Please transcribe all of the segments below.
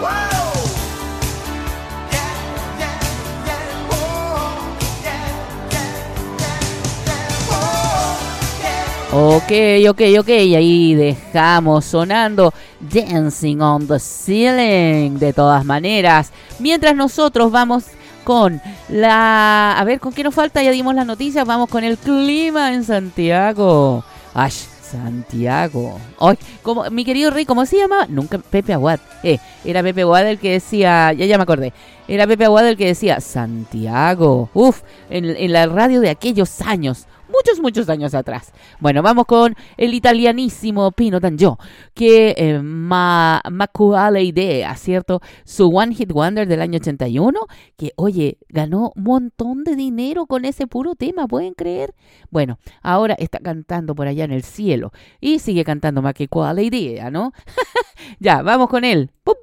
Ok, ahí dejamos sonando Dancing on the Ceiling, de todas maneras. Mientras nosotros vamos con a ver, ¿con qué nos falta? Ya dimos las noticias, vamos con el clima en Santiago. ¡Ay, Santiago! ¡Ay! Como, mi querido Rey, ¿cómo se llama? Nunca, Pepe Aguad. Era Pepe Aguad el que decía, ya me acordé. Era Pepe Aguad el que decía Santiago. Uf, en la radio de aquellos años. Muchos años atrás. Bueno, vamos con el italianísimo Pino Tangiò, que Macuale Idea, ¿cierto? Su One Hit Wonder del año 81, que, oye, ganó un montón de dinero con ese puro tema, ¿pueden creer? Bueno, ahora está cantando por allá en el cielo y sigue cantando Macuale Idea, ¿no? Ya, vamos con él. ¡Pup!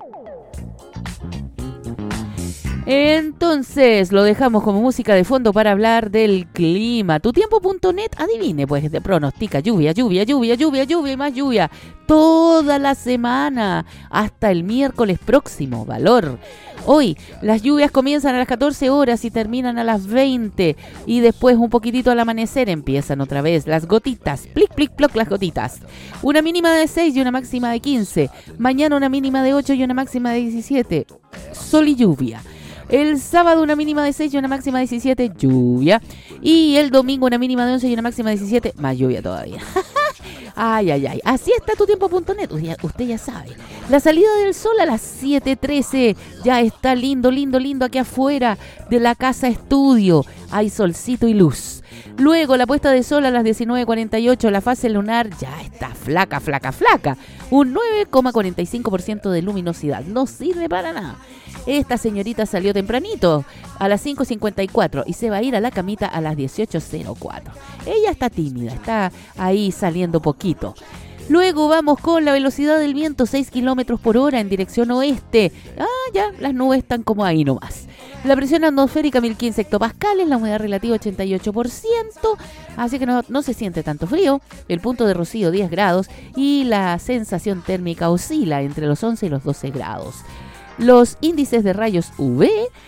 Entonces, lo dejamos como música de fondo para hablar del clima. Tutiempo.net, adivine, pues, te pronostica lluvia y más lluvia toda la semana hasta el miércoles próximo. Valor. Hoy, las lluvias comienzan a las 14 horas y terminan a las 20. Y después, un poquitito al amanecer, empiezan otra vez las gotitas. Plic, plic, ploc, las gotitas. Una mínima de 6 y una máxima de 15. Mañana una mínima de 8 y una máxima de 17. Sol y lluvia. El sábado una mínima de 6 y una máxima de 17, lluvia. Y el domingo una mínima de 11 y una máxima de 17, más lluvia todavía. Ay. Así está Tutiempo.net, usted ya sabe. La salida del sol a las 7:13. Ya está lindo aquí afuera de la casa estudio. Hay solcito y luz. Luego la puesta de sol a las 19:48. La fase lunar ya está flaca. Un 9,45% de luminosidad. No sirve para nada. Esta señorita salió tempranito, a las 5:54, y se va a ir a la camita a las 18:04. Ella está tímida, está ahí saliendo poquito. Luego vamos con la velocidad del viento, 6 kilómetros por hora en dirección oeste. Ya, las nubes están como ahí nomás. La presión atmosférica 1015 hectopascales, la humedad relativa 88%, así que no se siente tanto frío. El punto de rocío 10 grados y la sensación térmica oscila entre los 11 y los 12 grados. Los índices de rayos UV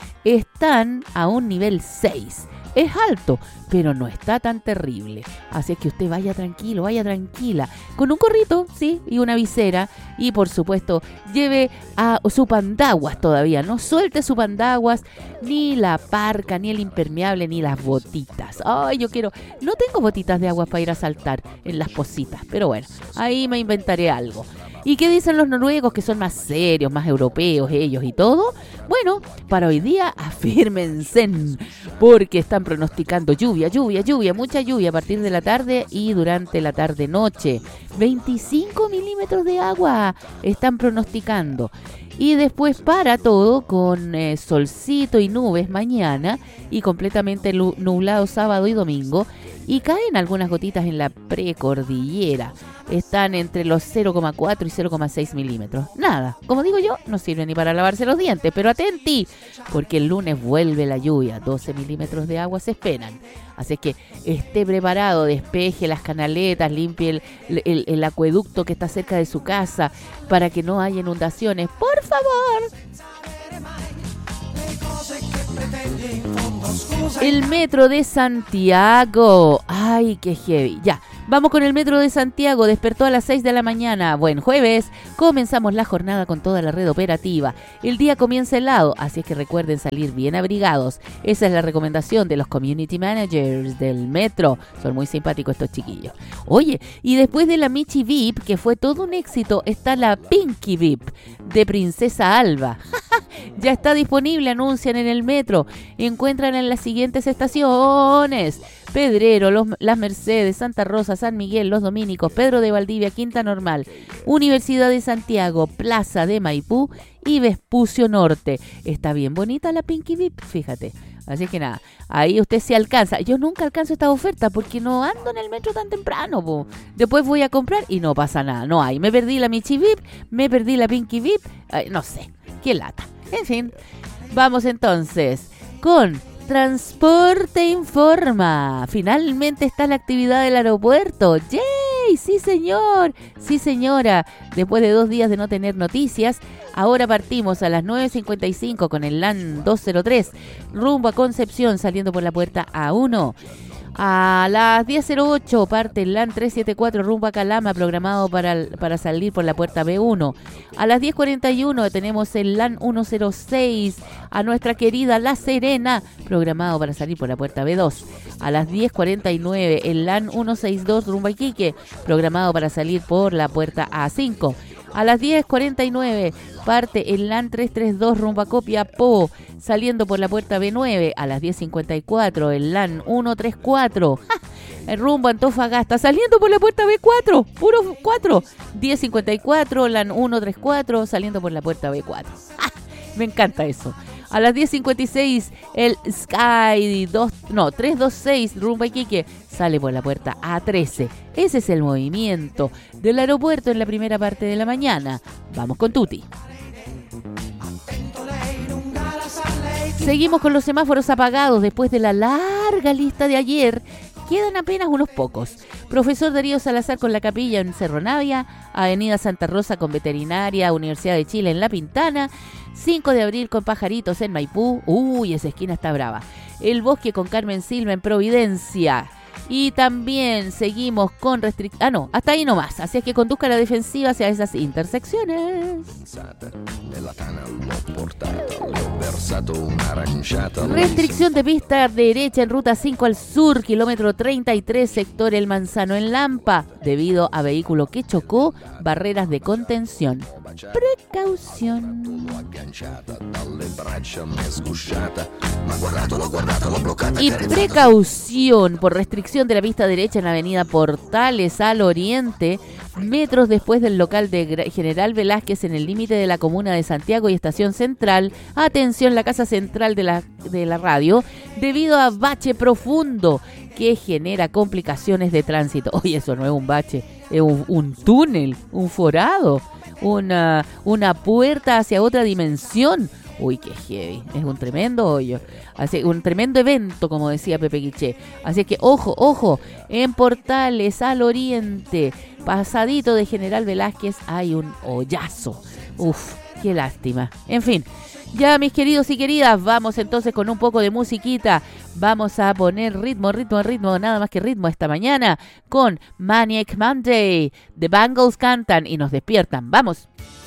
están a un nivel 6. Es alto, pero no está tan terrible. Así que usted vaya tranquilo, vaya tranquila. Con un gorrito, sí, y una visera. Y por supuesto, lleve a su pandaguas todavía. No suelte su pandaguas, ni la parca, ni el impermeable, ni las botitas. Ay, no tengo botitas de agua para ir a saltar en las pocitas. Pero bueno, ahí me inventaré algo. ¿Y qué dicen los noruegos, que son más serios, más europeos ellos y todo? Bueno, para hoy día afírmense, porque están pronosticando lluvia, mucha lluvia a partir de la tarde y durante la tarde-noche. 25 milímetros de agua están pronosticando. Y después para todo con solcito y nubes mañana y completamente nublado sábado y domingo. Y caen algunas gotitas en la precordillera. Están entre los 0,4 y 0,6 milímetros. Nada, como digo yo, no sirve ni para lavarse los dientes. Pero atenti, porque el lunes vuelve la lluvia. 12 milímetros de agua se esperan. Así que esté preparado, despeje las canaletas, limpie el acueducto que está cerca de su casa para que no haya inundaciones. ¡Por favor! El metro de Santiago. Ay, qué heavy. Ya, vamos con el metro de Santiago. Despertó a las 6 de la mañana. Buen jueves. Comenzamos la jornada con toda la red operativa. El día comienza helado, así es que recuerden salir bien abrigados. Esa es la recomendación de los community managers del metro. Son muy simpáticos estos chiquillos. Oye, y después de la Michi VIP, que fue todo un éxito, está la Pinky VIP de Princesa Alba. Ya está disponible, anuncian en el metro. Encuentran en las siguientes estaciones: Pedrero, Las Mercedes, Santa Rosa, San Miguel, Los Dominicos, Pedro de Valdivia, Quinta Normal, Universidad de Santiago, Plaza de Maipú y Vespucio Norte. Está bien bonita la Pinky VIP, fíjate. Así que nada, ahí usted se alcanza. Yo nunca alcanzo esta oferta porque no ando en el metro tan temprano, po. Después voy a comprar y no pasa nada, no hay. Me perdí la Michi VIP, me perdí la Pinky VIP, no sé, qué lata. En fin, vamos entonces con Transporte Informa. Finalmente está la actividad del aeropuerto. ¡Yeah! Sí, señor. Sí, señora. Después de 2 días de no tener noticias, ahora partimos a las 9:55 con el LAN 203 rumbo a Concepción, saliendo por la puerta A1. A las 10:08 parte el LAN 374 rumbo a Calama, programado para salir por la puerta B1. A las 10:41 tenemos el LAN 106 a nuestra querida La Serena, programado para salir por la puerta B2. A las 10:49 el LAN 162 rumbo a Iquique, programado para salir por la puerta A5. A las 10:49 parte el LAN 332 rumbo a Copiapó, saliendo por la puerta B9. A las 10:54 el LAN 134 el rumbo a Antofagasta, saliendo por la puerta B4, puro 4. 10:54 LAN 134 saliendo por la puerta B4. Me encanta eso. A las 10:56 el Sky 326 rumbo a Iquique sale por la puerta A13. Ese es el movimiento del aeropuerto en la primera parte de la mañana. Vamos con Tuti. Seguimos con los semáforos apagados después de la larga lista de ayer. Quedan apenas unos pocos. Profesor Darío Salazar con La Capilla en Cerro Navia, Avenida Santa Rosa con Veterinaria, Universidad de Chile en La Pintana, 5 de abril con Pajaritos en Maipú. Uy, esa esquina está brava. El Bosque con Carmen Silva en Providencia. Y también seguimos con restricciones. Hasta ahí nomás. Así es que conduzca la defensiva hacia esas intersecciones. Restricción de pista derecha en ruta 5 al sur, kilómetro 33, sector El Manzano en Lampa, debido a vehículo que chocó, barreras de contención. Precaución. Y precaución por restricción de la pista derecha en la avenida Portales al Oriente, metros después del local de General Velázquez en el límite de la comuna de Santiago y Estación Central. Atención, la casa central de la radio, debido a bache profundo que genera complicaciones de tránsito. Oye, eso no es un bache, es un túnel, un forado, una puerta hacia otra dimensión. Uy, qué heavy, es un tremendo hoyo, así, un tremendo evento, como decía Pepe Quiché. Así que ojo, en Portales al Oriente, pasadito de General Velázquez, hay un hoyazo. Uf, qué lástima. En fin, ya mis queridos y queridas, vamos entonces con un poco de musiquita. Vamos a poner ritmo, nada más que ritmo esta mañana con Maniac Monday. The Bangles cantan y nos despiertan. ¡Vamos!